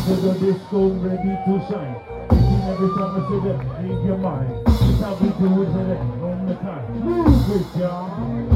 to the disco, ready to shine. Thinking every time I say that, leave your mind. This how we do it today, on the time. Move it, y'all.